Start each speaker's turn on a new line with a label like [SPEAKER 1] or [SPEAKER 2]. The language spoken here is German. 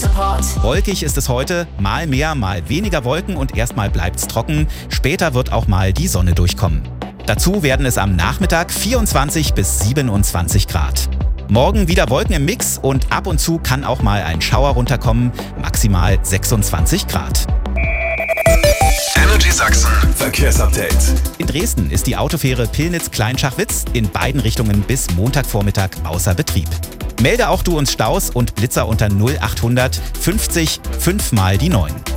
[SPEAKER 1] Support.
[SPEAKER 2] Wolkig ist es heute, mal mehr, mal weniger Wolken und erstmal bleibt's trocken. Später wird auch mal die Sonne durchkommen. Dazu werden es am Nachmittag 24 bis 27 Grad. Morgen wieder Wolken im Mix und ab und zu kann auch mal ein Schauer runterkommen, maximal 26 Grad.
[SPEAKER 3] Energy Sachsen Verkehrsupdate.
[SPEAKER 2] In Dresden ist die Autofähre Pillnitz-Kleinschachwitz in beiden Richtungen bis Montagvormittag außer Betrieb. Melde auch du uns Staus und Blitzer unter 0800 50 5 mal die 9.